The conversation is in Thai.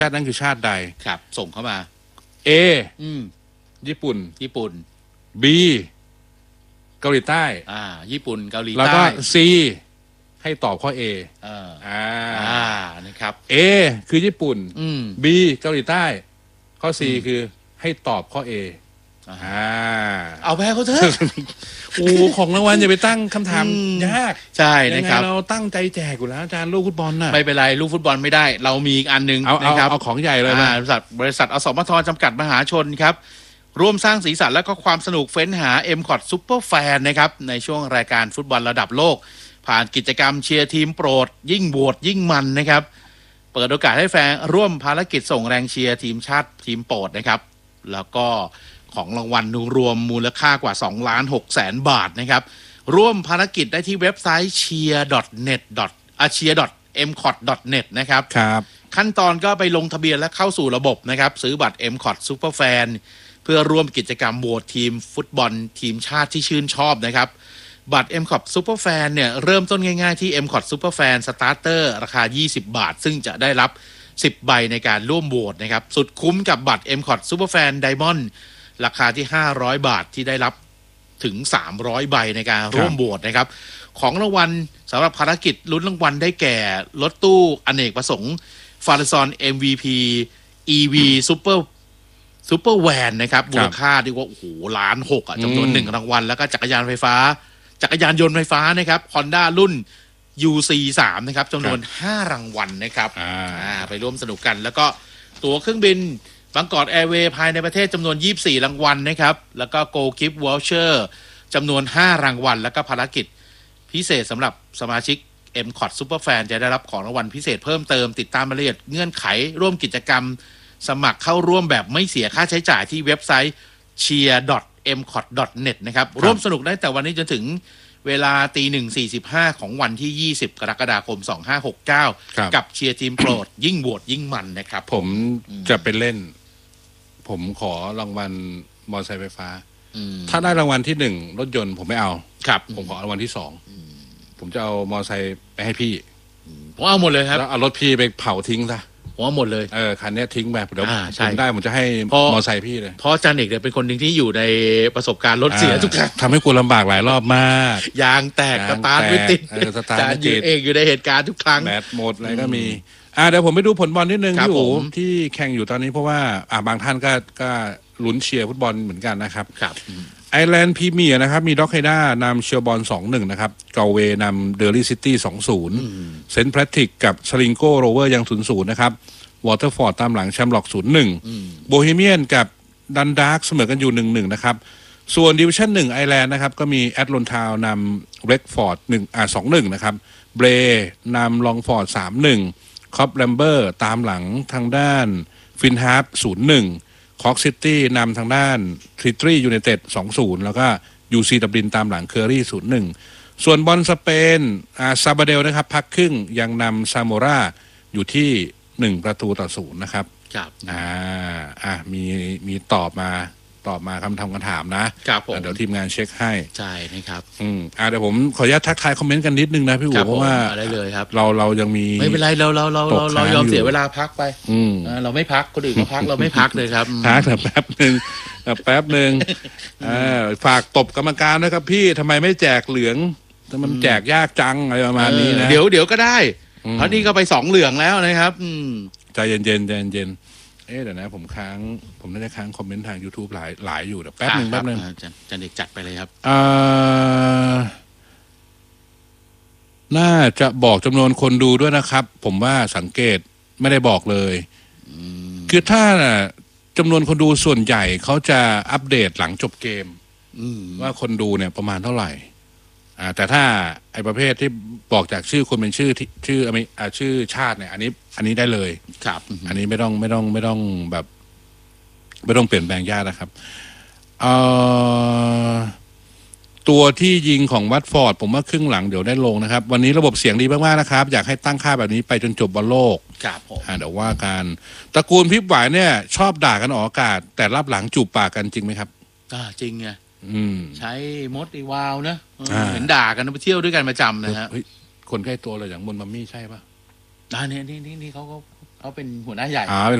ชาตินั้นคือชาติใดครับส่งเข้ามา A ญี่ปุ่น B เกาหลีใต้ญี่ปุ่นเกาหลีใต้แล้วก็ C ให้ตอบข้อ A นะครับ A คือญี่ปุ่นB เกาหลีใต้ข้อ C คือให้ตอบข้อ A เอาแพ้เขาเถอะโอ้ของรางวัลอย่าไปตั้งคำถามยากใช่นะครับเราตั้งใจแจกอยู่แล้วอาจารย์ลูกฟุตบอลน่ะไม่เป็นไรลูกฟุตบอลไม่ได้เรามีอีกอันนึงนะครับเอาของใหญ่เลยบริษัทอสมทจำกัดมหาชนครับร่วมสร้างสีสันและก็ความสนุกเฟ้นหา M.Cot Super Fan นะครับในช่วงรายการฟุตบอลระดับโลกผ่านกิจกรรมเชียร์ทีมโปรดยิ่งโหวตยิ่งมันนะครับเปิดโอกาสให้แฟนร่วมภารกิจส่งแรงเชียร์ทีมชาติทีมโปรดนะครับแล้วก็ของรางวัลรวมมูลค่ากว่า 2,600,000 บาทนะครับร่วมภารกิจได้ที่เว็บไซต์ cheer.net.cheer.mcot.net นะครับขั้นตอนก็ไปลงทะเบียนและเข้าสู่ระบบนะครับซื้อบัตร M.Cot Super Fan เพื่อร่วมกิจกรรมโหวตทีมฟุตบอลทีมชาติที่ชื่นชอบนะครับบัตร M.Cot Super Fan เนี่ยเริ่มต้นง่ายๆที่ M.Cot Super Fan Starter ราคา20 บาทซึ่งจะได้รับ10ใบในการร่วมโหวตนะครับสุดคุ้มกับบัตร M.Cot Super Fan Diamond ราคาที่500 บาทที่ได้รับถึง300ใบในการร่วมโหวตนะครับของรางวัลสำหรับภารกิจลุ้นรางวัลได้แก่รถตู้อเนกประสงค์ฟาร์ซอน MVP EV Super Van นะครับมูลค่าที่ว่าโอ้โห1,600,000จำนวน1รางวัลแล้วก็จักรยานยนต์ไฟฟ้านะครับ Honda รุ่น UC3 นะครับจำนวน5รางวัลนะครับไปร่วมสนุกกันแล้วก็ตั๋วเครื่องบินบางกอกแอร์เวย์ภายในประเทศจำนวน24รางวัลนะครับแล้วก็ Go Gift Voucher จำนวน5รางวัลแล้วก็ภารกิจพิเศษสำหรับสมาชิก M.Cot Super Fan จะได้รับของรางวัลพิเศษเพิ่มเติมติดตามรายละเอียดเงื่อนไขร่วมกิจกรรมสมัครเข้าร่วมแบบไม่เสียค่าใช้จ่ายที่เว็บไซต์ cheer.mcot.net นะครับร่วมสนุกได้แต่วันนี้จนถึงเวลา 1:45 ของวันที่20กรกฎาคม2569กับเชียร์ทีมโปรดยิ่งโหวตยิ่งมันนะครับผมจะไปเล่นผมขอรางวัลมอเตอร์ไซค์ไฟฟ้าถ้าได้รางวัลที่1รถยนต์ผมไม่เอาครับผมขอรางวัลที่2ผมจะเอามอเตอร์ไซค์ไปให้พี่ผมเอาหมดเลยครับแล้วเอารถพี่ไปเผาทิ้งซะผมเอาหมดเลยคันนี้ทิ้งไปเดี๋ยวผมได้ผมจะให้มอเตอร์ไซค์พี่เลยเพราะอาจารย์เอกเนี่ยเป็นคนหนึ่งที่อยู่ในประสบการณ์รถเสียทุกครั้งทำให้กูลำบากหลายรอบมากยางแตกสตาร์ทไม่ติดสตาร์ทไม่ติดเองอยู่ในเหตุการณ์ทุกครั้งแบตหมดอะไรก็มีเดี๋ยวผมไปดูผลบอลนิดนึงพี่อู๋ที่แข่งอยู่ตอนนี้เพราะว่าบางท่านก็ลุ้นเชียร์ฟุตบอลเหมือนกันนะครับไอร์แลนด์พรีเมียร์นะครับมีด็อกไฮด้านำเชียร์บอล 2-1 นะครับเกาเวนำเดอร์ลี่ซิตี้ 2-0 เซนต์แพทริกกับสลิงโกโรเวอร์ยัง 0-0 นะครับวอเตอร์ฟอร์ดตามหลังแชมป์ล็อก 0-1 โบฮีเมียนกับดันดาร์กเสมอกันอยู่ 1-1 นะครับส่วนดิวิชั่น 1 ไอร์แลนด์นะครับก็มีแอตแลนทาวนำเรดฟอร์ด2-1 นะครับเบรนำลองฟอร์ด 3-1 คอปแลมเบอร์ตามหลังทางด้านฟินฮาร์ป 0-1 คอกซิตี้นำทางด้านทริตรียูไนเต็ด 2-0 แล้วก็ยูซีดับลินตามหลังเคอรี่ 0-1 ส่วนบอลสเปนซาบาเดลนะครับพักครึ่งยังนำซาโมราอยู่ที่1-0 นะครับมีตอบมาคำถามนะครับเดี๋ยวทีมงานเช็คให้ใช่นะครับเดี๋ยวผมขออนุญาตทักทายคอมเมนต์กันนิดนึงนะพี่อู๋เพราะว่าได้เลยครับเรายังมีไม่เป็นไรเรายอมเสียเวลาพักไปเราไม่พักคนอื่นก็พักเราไม่พักเลยครับพักแต่แป๊บนึงฝากตบกรรมการนะครับพี่ทำไมไม่แจกเหลืองมันแจกยากจังอะไรประมาณนี้นะเดี๋ยวก็ได้เพราะนี่ก็ไป2เหลืองแล้วนะครับใจเย็นเดี๋ยวนะผมน่าจะค้างคอมเมนต์ทาง YouTube หลายอยู่แป๊บนึงจะเด็กจัดไปเลยครับน่าจะบอกจำนวนคนดูด้วยนะครับผมว่าสังเกตไม่ได้บอกเลยคือถ้าจำนวนคนดูส่วนใหญ่เขาจะอัปเดตหลังจบเกมว่าคนดูเนี่ยประมาณเท่าไหร่แต่ถ้าไอ้ประเภทที่บอกจากชื่อคนเป็นชื่อชาติเนี่ยอันนี้ได้เลยครับอันนี้ไม่ต้องแบบไม่ต้องเปลี่ยนแปลงยากนะครับตัวที่ยิงของวัตฟอร์ดผมว่าครึ่งหลังเดี๋ยวได้ลงนะครับวันนี้ระบบเสียงดีมากๆนะครับอยากให้ตั้งค่าแบบนี้ไปจนจบบอลโลกครับผมเดี๋ยวว่ากันตระกูลพิบหวายเนี่ยชอบด่ากันออกอากาศแต่รับหลังจูบปากกันจริงไหมครับจริงไงใช้มดอีวาวนะเห็นด่ากันไปเที่ยวด้วยกันประจำนะฮะคนใกล้ตัวเลยอย่างมนมัมมี่ใช่ปะนี่เขาก็เขาเป็นหัวหน้าใหญ่